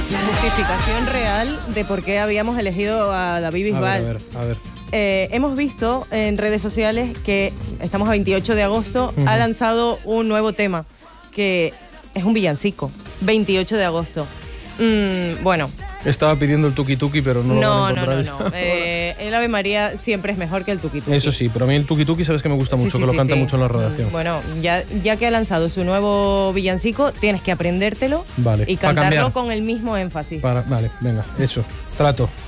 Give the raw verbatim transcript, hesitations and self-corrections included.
la justificación real de por qué habíamos elegido a David Bisbal. A ver, a ver, a ver. Eh, hemos visto en redes sociales que estamos a veintiocho de agosto, uh-huh. ha lanzado un nuevo tema, que es un villancico, veintiocho de agosto. Mm, bueno. Estaba pidiendo el tuki tuki, pero no, no lo van a encontrar. No, no, no. eh, el Ave María siempre es mejor que el tuki tuki. Eso sí, pero a mí el tuki tuki sabes que me gusta mucho, sí, sí, que lo sí, canta sí. mucho en la redacción. Bueno, ya, ya que ha lanzado su nuevo villancico, tienes que aprendértelo vale. y cantarlo con el mismo énfasis. Para, vale, venga, hecho. Trato.